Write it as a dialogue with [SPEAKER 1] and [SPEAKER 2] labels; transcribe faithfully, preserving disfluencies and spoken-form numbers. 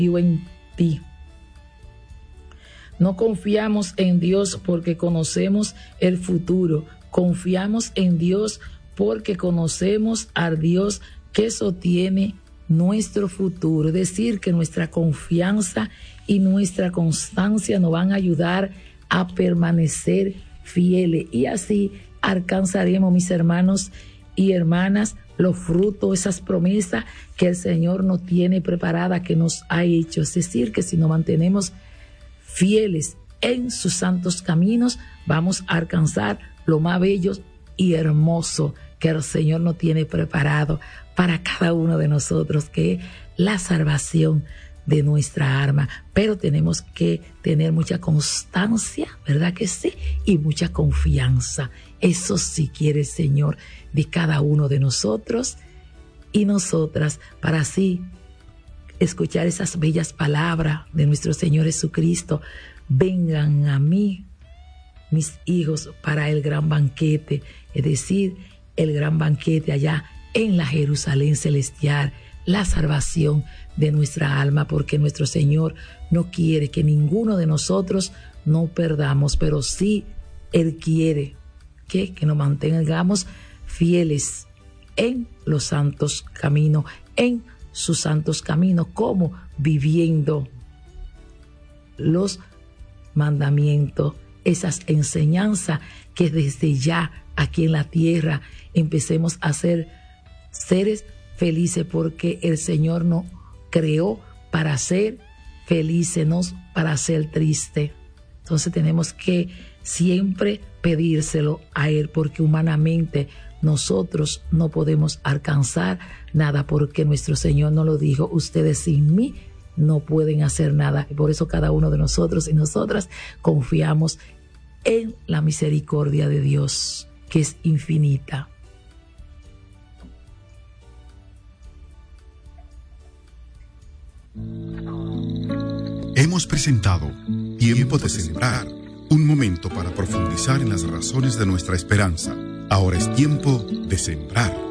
[SPEAKER 1] en ti. No confiamos en Dios porque conocemos el futuro. Confiamos en Dios porque conocemos al Dios que sostiene nuestro futuro. Es decir, que nuestra confianza y nuestra constancia nos van a ayudar a permanecer fieles. Y así alcanzaremos, mis hermanos y hermanas, los frutos, esas promesas que el Señor nos tiene preparada, que nos ha hecho. Es decir, que si nos mantenemos fieles en sus santos caminos, vamos a alcanzar lo más bello y hermoso que el Señor nos tiene preparado para cada uno de nosotros, que es la salvación de nuestra alma. Pero tenemos que tener mucha constancia, ¿verdad que sí? Y mucha confianza. Eso sí quiere el Señor de cada uno de nosotros y nosotras, para así escuchar esas bellas palabras de nuestro Señor Jesucristo. Vengan a mí, mis hijos, para el gran banquete, es decir, el gran banquete allá en la Jerusalén celestial, la salvación de nuestra alma, porque nuestro Señor no quiere que ninguno de nosotros no perdamos, pero sí Él quiere que, que nos mantengamos fieles en los santos caminos, en sus santos caminos, como viviendo los mandamientos, esas enseñanzas que desde ya aquí en la tierra empecemos a ser seres felices, porque el Señor nos creó para ser felices, no para ser tristes. Entonces tenemos que siempre pedírselo a Él, porque humanamente nosotros no podemos alcanzar nada, porque nuestro Señor nos lo dijo: ustedes sin mí no pueden hacer nada. Y por eso cada uno de nosotros y nosotras confiamos en la misericordia de Dios, que es infinita.
[SPEAKER 2] Hemos presentado Tiempo de Sembrar, un momento para profundizar en las razones de nuestra esperanza. Ahora es tiempo de sembrar.